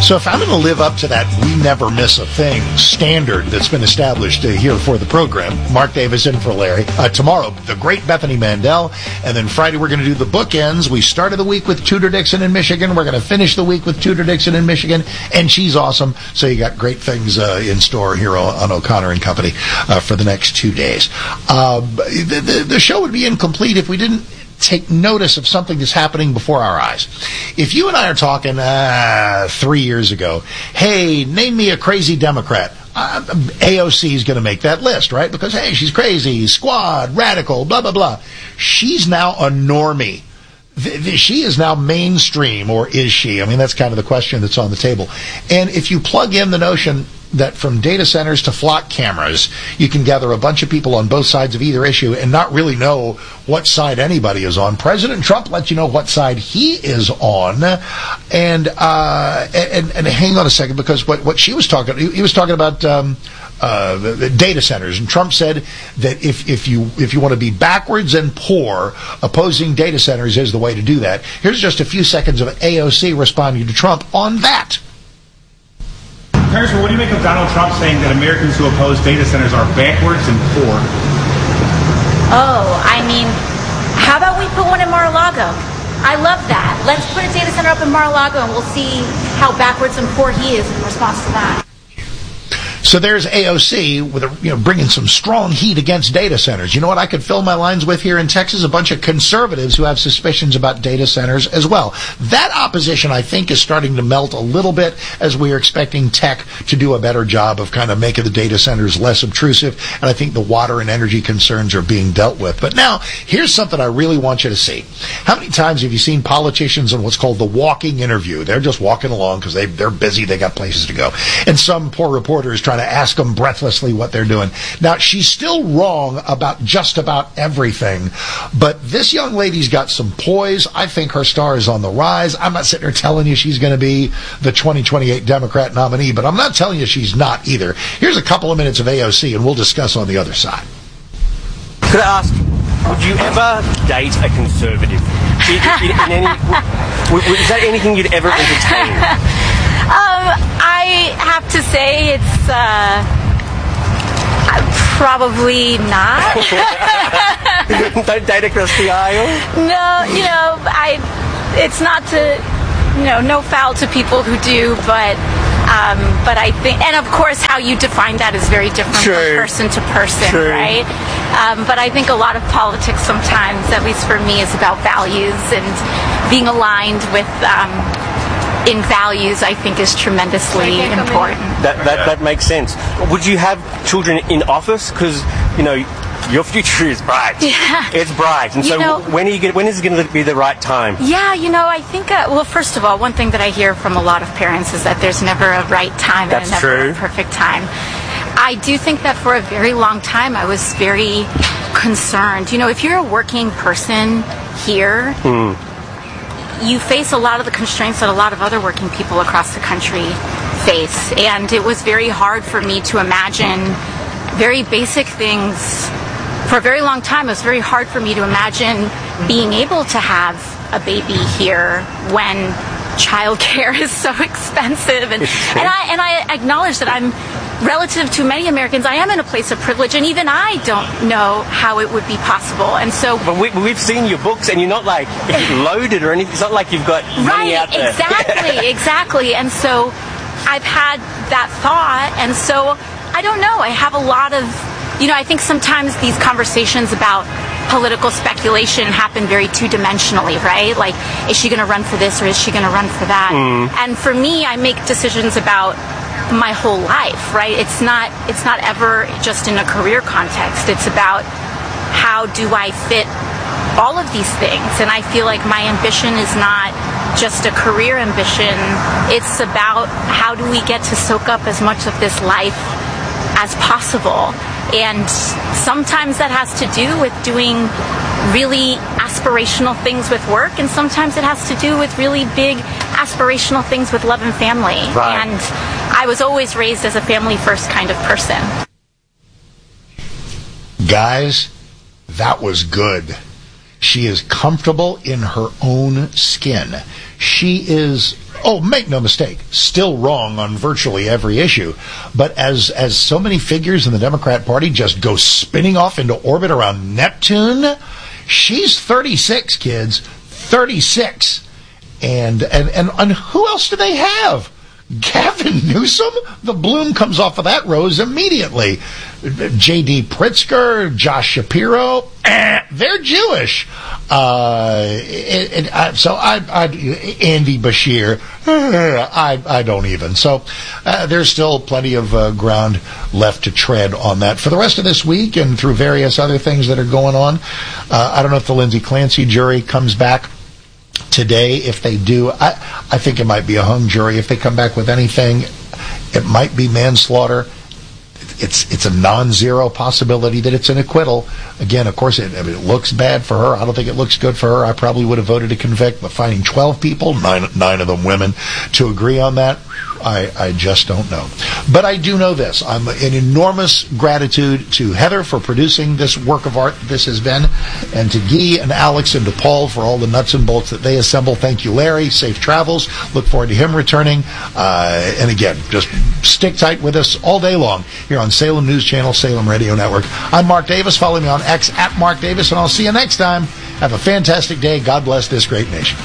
So if I'm going to live up to that we never miss a thing standard that's been established here for the program, Mark Davis in for Larry. Tomorrow, the great Bethany Mandel. And then Friday, we're going to do the bookends. We started the week with Tudor Dixon in Michigan. We're going to finish the week with Tudor Dixon in Michigan. And she's awesome. So you got great things in store here on O'Connor and Company for the next 2 days. The show would be incomplete if we didn't take notice of something that's happening before our eyes. If you and I are talking 3 years ago, hey, name me a crazy Democrat, AOC is going to make that list, right? Because, hey, she's crazy, squad, radical, blah, blah, blah. She's now a normie. She is now mainstream, or is she? I mean, that's kind of the question that's on the table. And if you plug in the notion that from data centers to flock cameras, you can gather a bunch of people on both sides of either issue and not really know what side anybody is on. President Trump lets you know what side he is on. And hang on a second, because what he was talking about data centers, and Trump said that if you want to be backwards and poor, opposing data centers is the way to do that. Here's just a few seconds of AOC responding to Trump on that. Congressman, what do you make of Donald Trump saying that Americans who oppose data centers are backwards and poor? Oh, I mean, how about we put one in Mar-a-Lago? I love that. Let's put a data center up in Mar-a-Lago and we'll see how backwards and poor he is in response to that. So there's AOC with bringing some strong heat against data centers. You know what I could fill my lines with here in Texas? A bunch of conservatives who have suspicions about data centers as well. That opposition, I think, is starting to melt a little bit as we are expecting tech to do a better job of kind of making the data centers less obtrusive. And I think the water and energy concerns are being dealt with. But now, here's something I really want you to see. How many times have you seen politicians on what's called the walking interview? They're just walking along because they're busy, they got places to go. And some poor reporter is trying to ask them breathlessly what they're doing. Now, she's still wrong about just about everything, but this young lady's got some poise. I think her star is on the rise. I'm not sitting here telling you she's going to be the 2028 Democrat nominee, but I'm not telling you she's not either. Here's a couple of minutes of AOC, and we'll discuss on the other side. Could I ask, would you ever date a conservative? Is that anything you'd ever entertain? I have to say it's probably not. Don't date across the aisle? No, it's not to, no foul to people who do, but I think, and of course how you define that is very different from person to person, right? But I think a lot of politics sometimes, at least for me, is about values, and being aligned with in values, I think, is tremendously important. That makes sense. Would you have children in office? Because, your future is bright. Yeah. It's bright. And so when is it going to be the right time? Yeah, I think, well, first of all, one thing that I hear from a lot of parents is that there's never a right time and never a perfect time. I do think that for a very long time I was very concerned. If you're a working person here, you face a lot of the constraints that a lot of other working people across the country face. And it was very hard for me to imagine very basic things. For a very long time, it was very hard for me to imagine being able to have a baby here when childcare is so expensive. And I acknowledge that I'm, relative to many Americans, I am in a place of privilege, and even I don't know how it would be possible. And so, but we've seen your books, and you're not like loaded or anything. It's not like you've got money out there. Exactly. And so, I've had that thought, and so I don't know. I have a lot of, I think sometimes these conversations about political speculation happen very two-dimensionally, right? Like, is she going to run for this or is she going to run for that? And for me, I make decisions about my whole life, right? It's not ever just in a career context. It's about how do I fit all of these things. And I feel like my ambition is not just a career ambition. It's about how do we get to soak up as much of this life as possible. And sometimes that has to do with doing really aspirational things with work, and sometimes it has to do with really big aspirational things with love and family. Right. And I was always raised as a family first kind of person. Guys, that was good. She is comfortable in her own skin. She is make no mistake, still wrong on virtually every issue. But as so many figures in the Democrat Party just go spinning off into orbit around Neptune, she's 36, kids. 36. And who else do they have? Gavin Newsom? The bloom comes off of that rose immediately. J.D. Pritzker, Josh Shapiro, they're Jewish. Andy Bashir, I don't even. So there's still plenty of ground left to tread on that. For the rest of this week and through various other things that are going on, I don't know if the Lindsay Clancy jury comes back today. If they do, I think it might be a hung jury. If they come back with anything, it might be manslaughter. It's a non-zero possibility that it's an acquittal. Again, of course, it looks bad for her. I don't think it looks good for her. I probably would have voted to convict, but finding 12 people, nine of them women, to agree on that, I just don't know. But I do know this. I'm in enormous gratitude to Heather for producing this work of art this has been, and to Guy and Alex and to Paul for all the nuts and bolts that they assemble. Thank you, Larry. Safe travels. Look forward to him returning. And again, just stick tight with us all day long here on Salem News Channel, Salem Radio Network. I'm Mark Davis. Follow me on X at Mark Davis, and I'll see you next time. Have a fantastic day. God bless this great nation.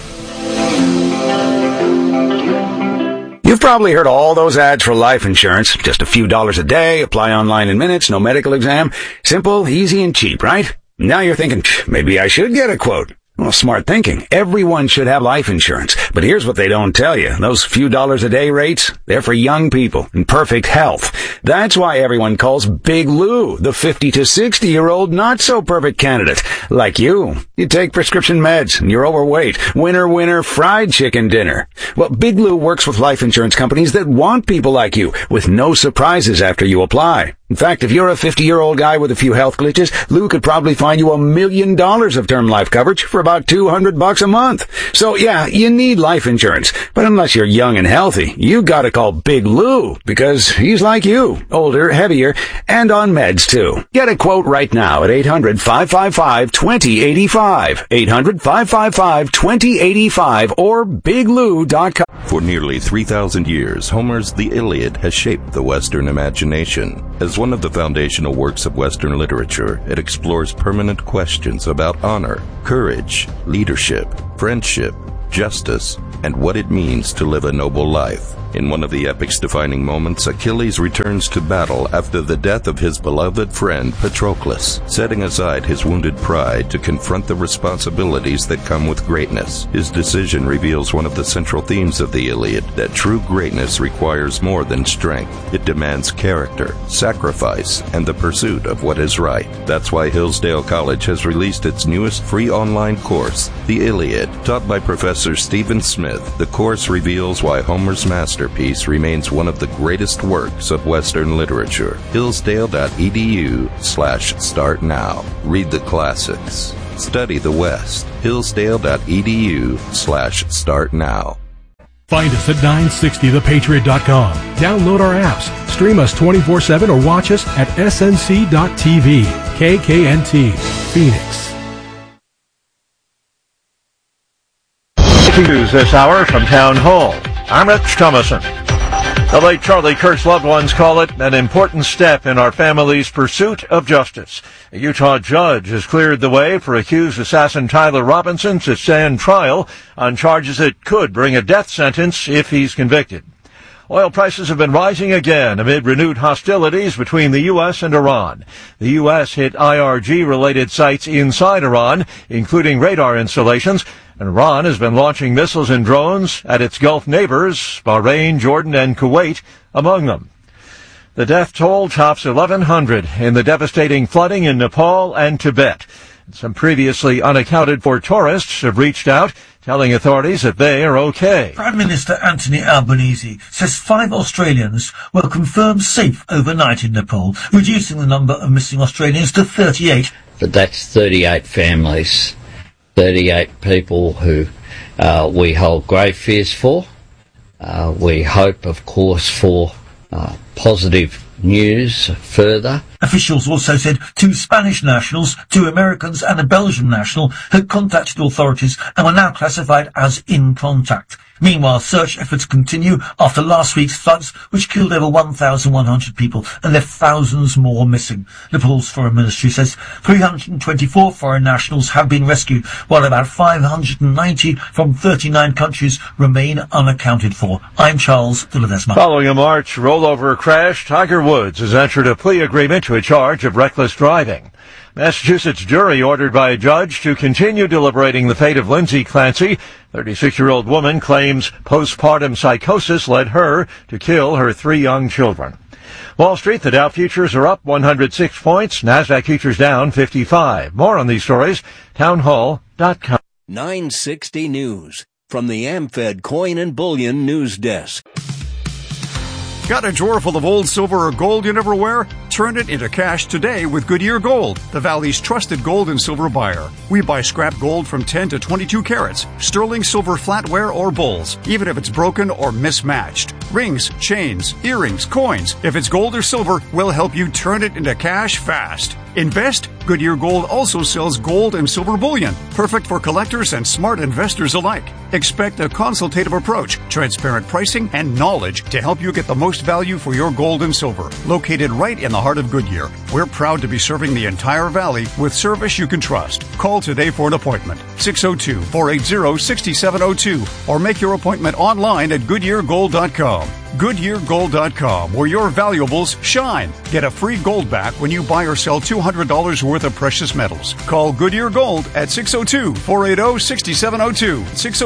You've probably heard all those ads for life insurance. Just a few dollars a day, apply online in minutes, no medical exam. Simple, easy, and cheap, right? Now you're thinking, maybe I should get a quote. Well, smart thinking. Everyone should have life insurance. But here's what they don't tell you. Those few dollars a day rates, they're for young people in perfect health. That's why everyone calls Big Lou the 50 to 60-year-old not-so-perfect candidate. Like you. You take prescription meds and you're overweight. Winner, fried chicken dinner. Well, Big Lou works with life insurance companies that want people like you with no surprises after you apply. In fact, if you're a 50-year-old guy with a few health glitches, Lou could probably find you $1 million of term life coverage for about $200 a month. So yeah, you need life insurance. But unless you're young and healthy, you gotta call Big Lou, because he's like you, older, heavier, and on meds too. Get a quote right now at 800-555-2085. 800-555-2085 or biglou.com. For nearly 3,000 years, Homer's The Iliad has shaped the Western imagination. As one of the foundational works of Western literature, it explores permanent questions about honor, courage, leadership, friendship, justice, and what it means to live a noble life. In one of the epic's defining moments, Achilles returns to battle after the death of his beloved friend Patroclus, setting aside his wounded pride to confront the responsibilities that come with greatness. His decision reveals one of the central themes of the Iliad, that true greatness requires more than strength. It demands character, sacrifice, and the pursuit of what is right. That's why Hillsdale College has released its newest free online course, The Iliad. Taught by Professor Stephen Smith, the course reveals why Homer's masterpiece remains one of the greatest works of Western literature. Hillsdale.edu/start now. Read the classics. Study the West. Hillsdale.edu/start now. Find us at 960thepatriot.com. Download our apps, stream us 24/7, or watch us at snc.tv. KKNT, Phoenix. News this hour from Town Hall. I'm Rich Thomason. The late Charlie Kirk's loved ones call it an important step in our family's pursuit of justice. A Utah judge has cleared the way for accused assassin Tyler Robinson to stand trial on charges that could bring a death sentence if he's convicted. Oil prices have been rising again amid renewed hostilities between the U.S. and Iran. The U.S. hit IRG-related sites inside Iran, including radar installations, and Iran has been launching missiles and drones at its Gulf neighbors, Bahrain, Jordan, and Kuwait, among them. The death toll tops 1,100 in the devastating flooding in Nepal and Tibet. Some previously unaccounted-for tourists have reached out, telling authorities that they are okay. Prime Minister Anthony Albanese says 5 Australians were confirmed safe overnight in Nepal, reducing the number of missing Australians to 38. But that's 38 families, 38 people who we hold grave fears for. We hope, of course, for positive news further. Officials also said 2 Spanish nationals, 2 Americans and a Belgian national had contacted authorities and were now classified as in contact. Meanwhile, search efforts continue after last week's floods, which killed over 1,100 people and left thousands more missing. Nepal's foreign ministry says 324 foreign nationals have been rescued, while about 590 from 39 countries remain unaccounted for. I'm Charles de Ledesma. Following a March rollover crash, Tiger Woods has entered a plea agreement to a charge of reckless driving. Massachusetts jury ordered by a judge to continue deliberating the fate of Lindsay Clancy. 36-year-old woman claims postpartum psychosis led her to kill her 3 young children. Wall Street, the Dow futures are up 106 points. NASDAQ futures down 55. More on these stories, townhall.com. 960 News from the AmFed Coin and Bullion News Desk. Got a drawer full of old silver or gold you never wear? Turn it into cash today with Goodyear Gold, the Valley's trusted gold and silver buyer. We buy scrap gold from 10 to 22 carats, sterling silver flatware or bowls, even if it's broken or mismatched. Rings, chains, earrings, coins. If it's gold or silver, we'll help you turn it into cash fast. Invest? Goodyear Gold also sells gold and silver bullion, perfect for collectors and smart investors alike. Expect a consultative approach, transparent pricing, and knowledge to help you get the most value for your gold and silver. Located right in the heart of Goodyear, we're proud to be serving the entire valley with service you can trust. Call today for an appointment, 602-480-6702, or make your appointment online at GoodyearGold.com. GoodyearGold.com, where your valuables shine. Get a free gold back when you buy or sell $200 worth of precious metals. Call Goodyear Gold at 602-480-6702.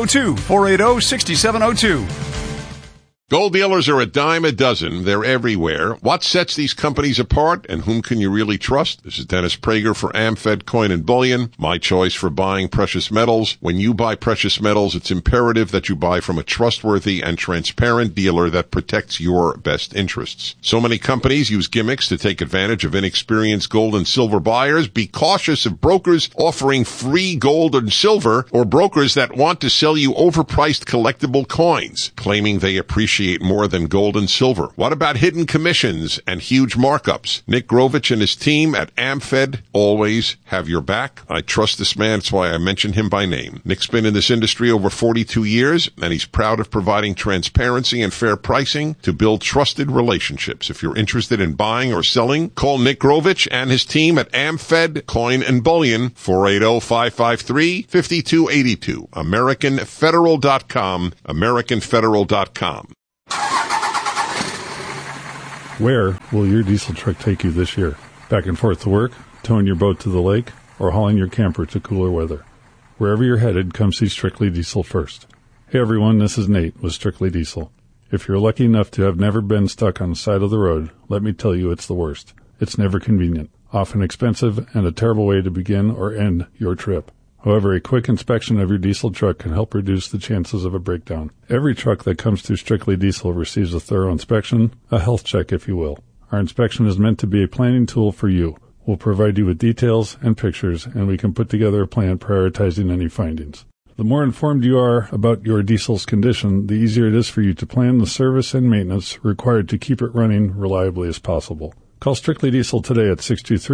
602-480-6702. Gold dealers are a dime a dozen. They're everywhere. What sets these companies apart, and whom can you really trust? This is Dennis Prager for AmFed Coin and Bullion, my choice for buying precious metals. When you buy precious metals, it's imperative that you buy from a trustworthy and transparent dealer that protects your best interests. So many companies use gimmicks to take advantage of inexperienced gold and silver buyers. Be cautious of brokers offering free gold and silver, or brokers that want to sell you overpriced collectible coins, claiming they appreciate more than gold and silver. What about hidden commissions and huge markups? Nick Grovich and his team at AmFed always have your back. I trust this man. That's why I mentioned him by name. Nick's been in this industry over 42 years, and he's proud of providing transparency and fair pricing to build trusted relationships. If you're interested in buying or selling, call Nick Grovich and his team at AmFed Coin and Bullion, 480-553-5282. AmericanFederal.com, AmericanFederal.com. Where will your diesel truck take you this year? Back and forth to work, towing your boat to the lake, or hauling your camper to cooler weather? Wherever you're headed, come see Strictly Diesel first. Hey everyone, this is Nate with Strictly Diesel. If you're lucky enough to have never been stuck on the side of the road, let me tell you it's the worst. It's never convenient, often expensive, and a terrible way to begin or end your trip. However, a quick inspection of your diesel truck can help reduce the chances of a breakdown. Every truck that comes through Strictly Diesel receives a thorough inspection, a health check if you will. Our inspection is meant to be a planning tool for you. We'll provide you with details and pictures, and we can put together a plan prioritizing any findings. The more informed you are about your diesel's condition, the easier it is for you to plan the service and maintenance required to keep it running reliably as possible. Call Strictly Diesel today at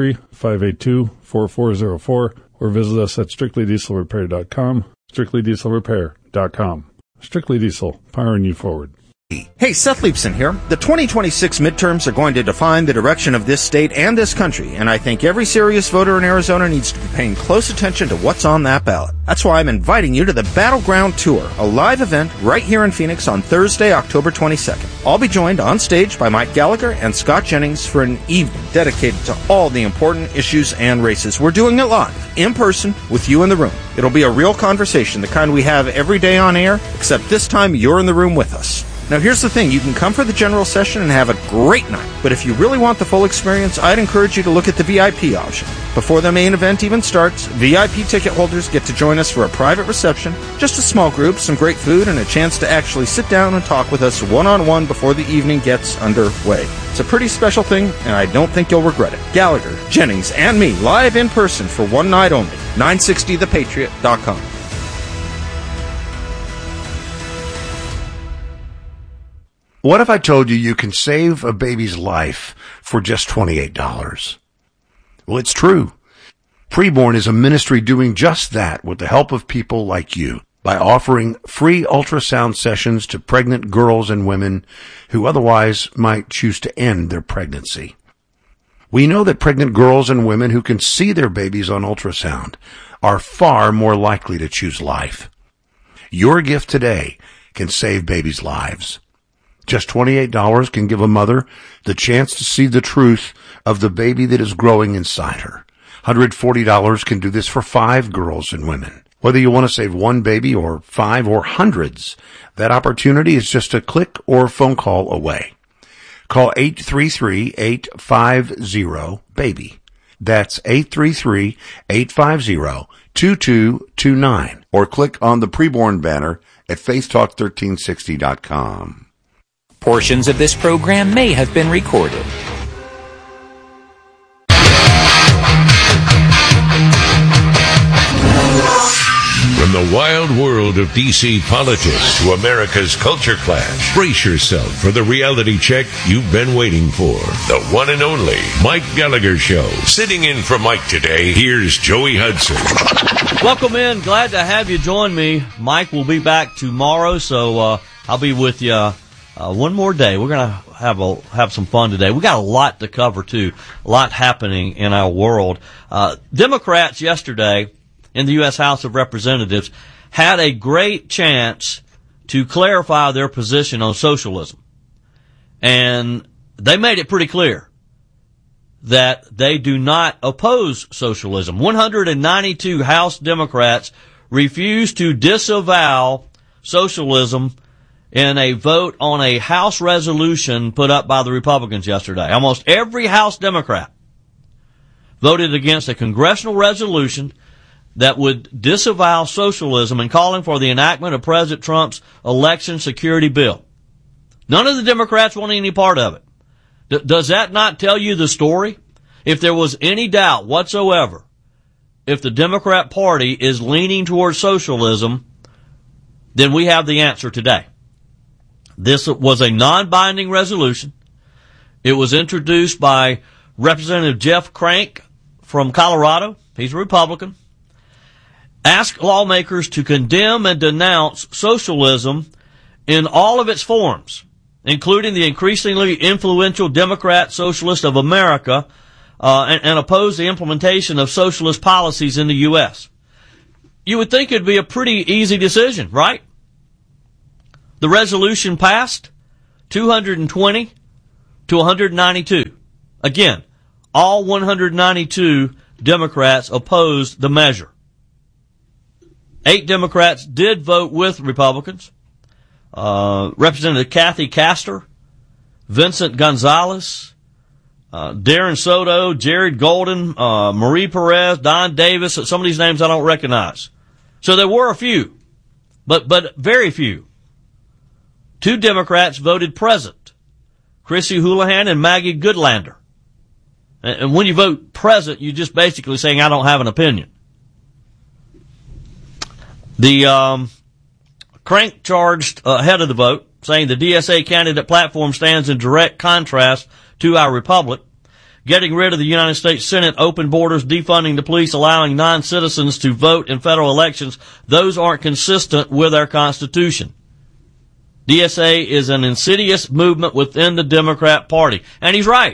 623-582-4404 or visit us at strictlydieselrepair.com, strictlydieselrepair.com. Strictly Diesel, powering you forward. Hey, Seth Leibson here. The 2026 midterms are going to define the direction of this state and this country, and I think every serious voter in Arizona needs to be paying close attention to what's on that ballot. That's why I'm inviting you to the Battleground Tour, a live event right here in Phoenix on Thursday, October 22nd. I'll be joined on stage by Mike Gallagher and Scott Jennings for an evening dedicated to all the important issues and races. We're doing it live, in person, with you in the room. It'll be a real conversation, the kind we have every day on air, except this time you're in the room with us. Now here's the thing, you can come for the general session and have a great night, but if you really want the full experience, I'd encourage you to look at the VIP option. Before the main event even starts, VIP ticket holders get to join us for a private reception, just a small group, some great food, and a chance to actually sit down and talk with us one-on-one before the evening gets underway. It's a pretty special thing, and I don't think you'll regret it. Gallagher, Jennings, and me, live in person for one night only. 960thepatriot.com. What if I told you you can save a baby's life for just $28? Well, it's true. Preborn is a ministry doing just that with the help of people like you by offering free ultrasound sessions to pregnant girls and women who otherwise might choose to end their pregnancy. We know that pregnant girls and women who can see their babies on ultrasound are far more likely to choose life. Your gift today can save babies' lives. Just $28 can give a mother the chance to see the truth of the baby that is growing inside her. $140 can do this for 5 girls and women. Whether you want to save one baby or 5 or hundreds, that opportunity is just a click or phone call away. Call 833-850-BABY. That's 833-850-2229. Or click on the Preborn banner at faithtalk1360.com. Portions of this program may have been recorded. From the wild world of D.C. politics to America's culture clash, brace yourself for the reality check you've been waiting for. The one and only Mike Gallagher Show. Sitting in for Mike today, here's Joey Hudson. Welcome in. Glad to have you join me. Mike will be back tomorrow, so I'll be with you one more day. We're going to have some fun today. We got a lot to cover, too. A lot happening in our world. Democrats yesterday in the U.S. House of Representatives had a great chance to clarify their position on socialism. And they made it pretty clear that they do not oppose socialism. 192 House Democrats refused to disavow socialism in a vote on a House resolution put up by the Republicans yesterday. Almost every House Democrat voted against a congressional resolution that would disavow socialism and calling for the enactment of President Trump's election security bill. None of the Democrats want any part of it. Does that not tell you the story? If there was any doubt whatsoever, if the Democrat Party is leaning towards socialism, then we have the answer today. This was a non-binding resolution. It was introduced by Representative Jeff Crank from Colorado. He's a Republican. Ask lawmakers to condemn and denounce socialism in all of its forms, including the increasingly influential Democrat Socialists of America, and oppose the implementation of socialist policies in the U.S. You would think it'd be a pretty easy decision, right? The resolution passed 220 to 192. Again, all 192 Democrats opposed the measure. 8 Democrats did vote with Republicans. Representative Kathy Castor, Vincent Gonzalez, Darren Soto, Jared Golden, Marie Perez, Don Davis. Some of these names I don't recognize. So there were a few, but very few. 2 Democrats voted present, Chrissy Houlihan and Maggie Goodlander. And when you vote present, you're just basically saying, I don't have an opinion. The Crank charged ahead of the vote, saying the DSA candidate platform stands in direct contrast to our republic. Getting rid of the United States Senate, open borders, defunding the police, allowing non-citizens to vote in federal elections, those aren't consistent with our Constitution. DSA is an insidious movement within the Democrat Party. And he's right.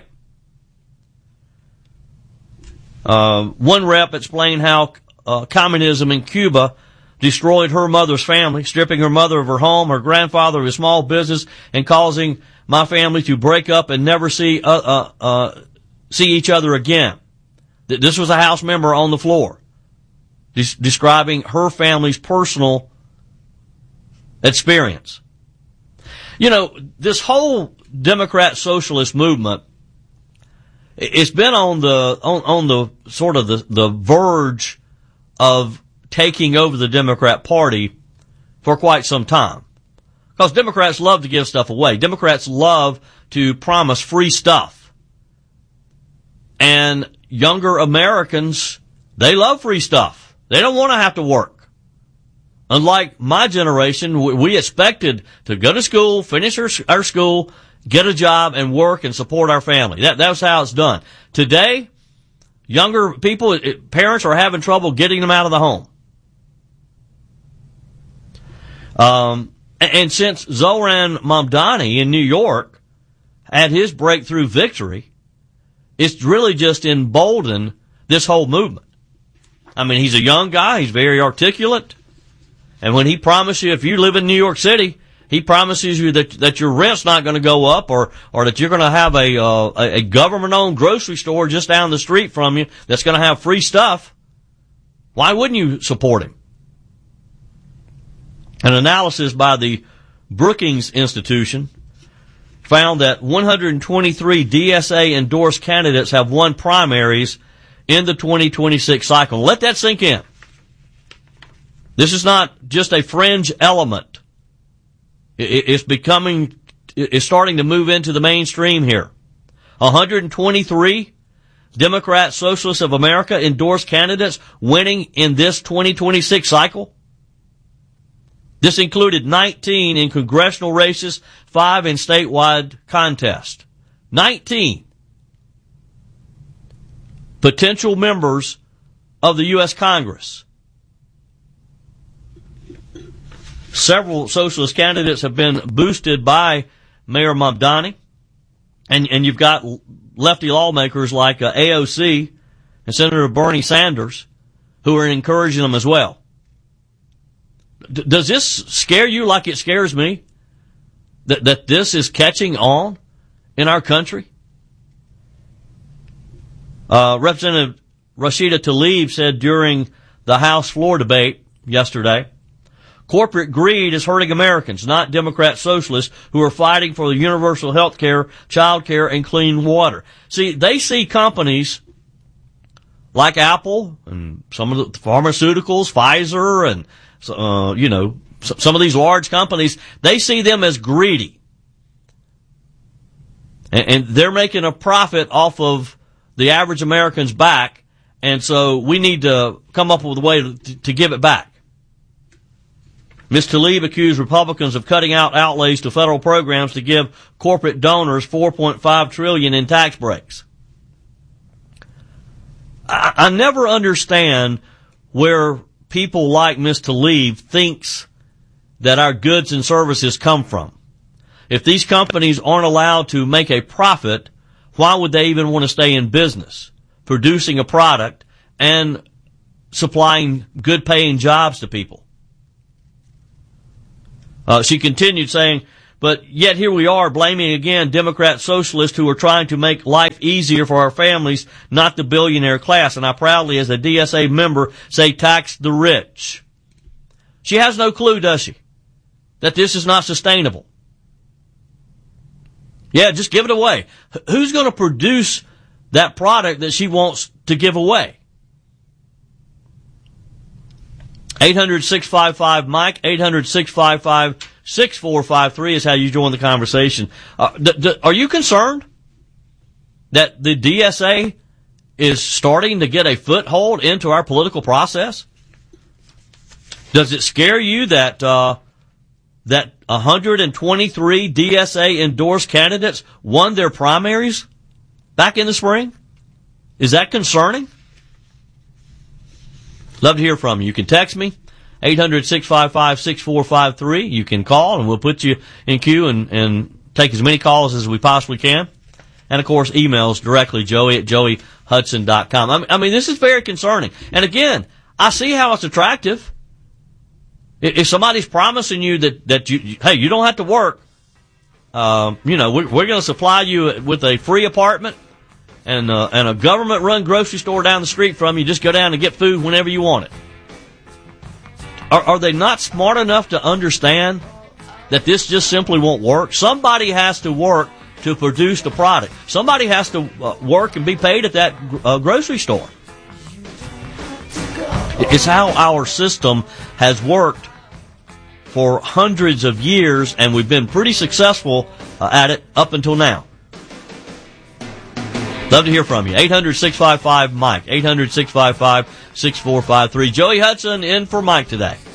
One rep explained how communism in Cuba destroyed her mother's family, stripping her mother of her home, her grandfather of his small business, and causing my family to break up and never see each other again. This was a House member on the floor describing her family's personal experience. You know, this whole Democrat socialist movement, it's been on the sort of the verge of taking over the Democrat Party for quite some time. Because Democrats love to give stuff away. Democrats love to promise free stuff. And younger Americans, they love free stuff. They don't want to have to work. Unlike my generation, we expected to go to school, finish our school, get a job, and work and support our family. That's how it's done. Today, younger people, parents are having trouble getting them out of the home. And since Zoran Mamdani in New York had his breakthrough victory, it's really just emboldened this whole movement. I mean, he's a young guy. He's very articulate. And when he promises you, if you live in New York City, he promises you that your rent's not going to go up or that you're going to have a government-owned grocery store just down the street from you that's going to have free stuff. Why wouldn't you support him? An analysis by the Brookings Institution found that 123 DSA-endorsed candidates have won primaries in the 2026 cycle. Let that sink in. This is not just a fringe element. It's starting to move into the mainstream here. 123 Democrat Socialists of America endorsed candidates winning in this 2026 cycle. This included 19 in congressional races, 5 in statewide contests. 19 potential members of the U.S. Congress. Several socialist candidates have been boosted by Mayor Mamdani, and you've got lefty lawmakers like AOC and Senator Bernie Sanders who are encouraging them as well. Does this scare you like it scares me? That this is catching on in our country? Representative Rashida Tlaib said during the House floor debate yesterday, corporate greed is hurting Americans, not Democrat socialists who are fighting for the universal health care, child care, and clean water. See, they see companies like Apple and some of the pharmaceuticals, Pfizer, and some of these large companies, they see them as greedy. And they're making a profit off of the average American's back, and so we need to come up with a way to give it back. Ms. Tlaib accused Republicans of cutting out outlays to federal programs to give corporate donors $4.5 trillion in tax breaks. I never understand where people like Ms. Tlaib thinks that our goods and services come from. If these companies aren't allowed to make a profit, why would they even want to stay in business, producing a product and supplying good-paying jobs to people? She continued saying, but yet here we are blaming again Democrat socialists who are trying to make life easier for our families, not the billionaire class. And I proudly, as a DSA member, say tax the rich. She has no clue, does she, that this is not sustainable? Yeah, just give it away. Who's going to produce that product that she wants to give away? 800-655-MIKE, 800-655-6453 is how you join the conversation. Are you concerned that the DSA is starting to get a foothold into our political process? Does it scare you that 123 DSA endorsed candidates won their primaries back in the spring? Is that concerning? Love to hear from you. You can text me, 800-655-6453. You can call, and we'll put you in queue and take as many calls as we possibly can. And, of course, emails directly, joey@joeyhudson.com. I mean, this is very concerning. And, again, I see how it's attractive. If somebody's promising you that you don't have to work, we're going to supply you with a free apartment, and a government-run grocery store down the street from you. Just go down and get food whenever you want it. Are they not smart enough to understand that this just simply won't work? Somebody has to work to produce the product. Somebody has to work and be paid at that grocery store. It's how our system has worked for hundreds of years, and we've been pretty successful at it up until now. Love to hear from you. 800-655-MIKE. 800-655-6453. Joey Hudson in for Mike today.